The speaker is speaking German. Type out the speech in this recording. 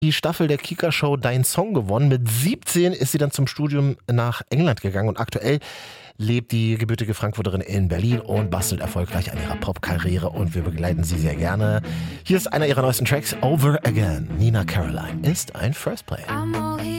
die Staffel der Kika-Show Dein Song gewonnen. Mit 17 ist sie dann zum Studium nach England gegangen und aktuell lebt die gebürtige Frankfurterin in Berlin und bastelt erfolgreich an ihrer Popkarriere und wir begleiten sie sehr gerne. Hier ist einer ihrer neuesten Tracks, Over Again. Nina Caroline ist ein First Play.